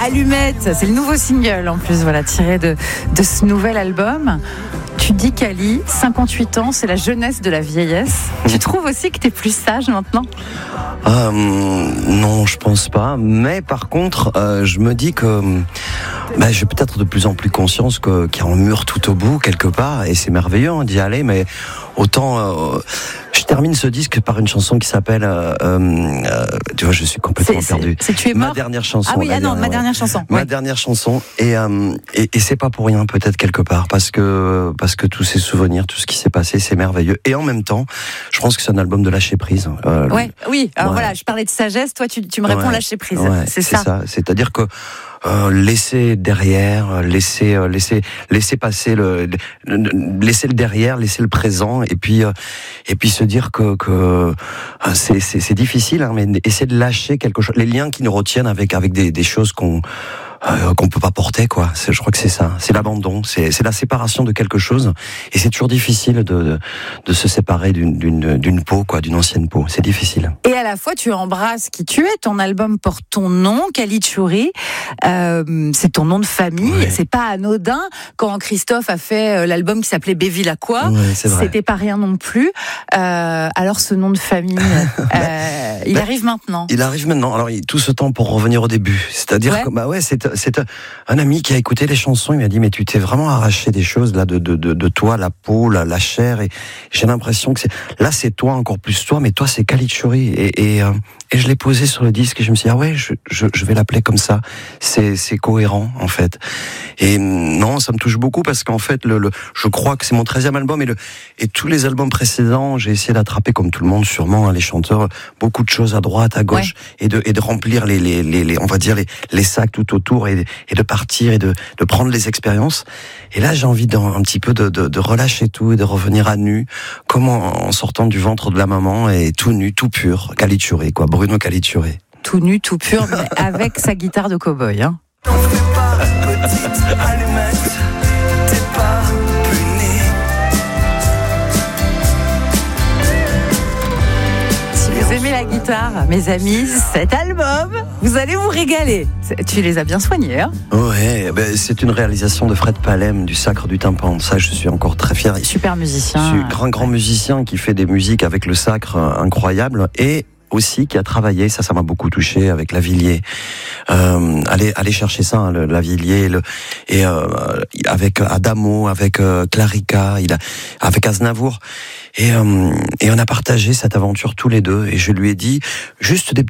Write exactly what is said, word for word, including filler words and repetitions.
Allumette, c'est le nouveau single en plus, voilà, tiré de, de ce nouvel album. Tu dis qu'Ali, cinquante-huit ans, c'est la jeunesse de la vieillesse. Tu trouves aussi que tu es plus sage maintenant ? euh, Non, je pense pas. Mais par contre, euh, je me dis que bah, j'ai peut-être de plus en plus conscience que, qu'il y a un mur tout au bout, quelque part. Et c'est merveilleux hein, d'y aller, mais autant... Euh, je termine ce disque par une chanson qui s'appelle... Euh, euh, tu vois, je suis complètement c'est, perdu. C'est, c'est Tu es mort ? Ma dernière chanson. Ah oui, ah non, dernière, ma dernière ouais. chanson. Ma ouais. dernière chanson. Et, euh, et, et c'est pas pour rien, peut-être, quelque part. Parce que, parce que tous ces souvenirs, tout ce qui s'est passé, c'est merveilleux. Et en même temps, je pense que c'est un album de lâcher prise. Euh, ouais, oui, alors ouais. voilà, je parlais de sagesse, toi tu, tu me réponds ouais. lâcher prise. Ouais, c'est, c'est ça. ça. C'est-à-dire que Euh, laisser derrière, laisser, euh, laisser, laisser passer le, le, laisser le derrière, laisser le présent, et puis, euh, et puis se dire que, que euh, c'est, c'est, c'est difficile, hein, mais essayer de lâcher quelque chose, les liens qui nous retiennent avec, avec des, des choses qu'on, euh, qu'on peut pas porter, quoi. C'est, je crois que c'est ça, c'est l'abandon, c'est, c'est la séparation de quelque chose, et c'est toujours difficile de, de, de se séparer d'une, d'une, d'une peau, quoi, d'une ancienne peau. C'est difficile. Et à la fois, tu embrasses qui tu es. Ton album porte ton nom, Kalitchouri. Euh, c'est ton nom de famille. Ouais. C'est pas anodin. Quand Christophe a fait l'album qui s'appelait Bevilacqua, ouais, c'est vrai. C'était pas rien non plus. Euh, alors, ce nom de famille, euh, il bah, arrive maintenant. Il arrive maintenant. Alors, tout ce temps pour revenir au début. C'est-à-dire ouais. que, bah ouais, c'est, c'est un ami qui a écouté les chansons. Il m'a dit, mais tu t'es vraiment arraché des choses là de, de, de, de toi, la peau, la, la chair. Et j'ai l'impression que c'est, là, c'est toi, encore plus toi, mais toi, c'est Kalitchouri. Et, et, euh, et je l'ai posé sur le disque et je me suis dit, ah ouais, je, je, je vais l'appeler comme ça. C'est, c'est cohérent, en fait. Et non, ça me touche beaucoup parce qu'en fait, le, le, je crois que c'est mon treizième album et, le, et tous les albums précédents, j'ai essayé d'attraper, comme tout le monde, sûrement, hein, les chanteurs, beaucoup de choses à droite, à gauche, ouais. et, de, et de remplir les, les, les, les, on va dire, les, les sacs tout autour et, et de partir et de, de prendre les expériences. Et là, j'ai envie d'un, un petit peu de, de, de relâcher tout et de revenir à nu, comme en, en sortant du ventre de la maman et tout nu, tout pur, Kalitchouri, quoi, Bruno Kalitchouri. Tout nu, tout pur, mais avec sa guitare de cow-boy, hein. Si vous aimez la guitare, mes amis, cet album, vous allez vous régaler. Tu les as bien soignés, hein ? Ouais, ben c'est une réalisation de Fred Palem du Sacre du Tympan. Ça, je suis encore très fier. Super musicien. Je suis grand, grand musicien qui fait des musiques avec le Sacre incroyable et aussi qui a travaillé, ça, ça m'a beaucoup touché avec Lavilliers. Euh, allez, allez chercher ça, hein, le Lavilliers, le, et euh, avec Adamo, avec euh, Clarica, il a, avec Aznavour, et euh, et on a partagé cette aventure tous les deux. Et je lui ai dit juste des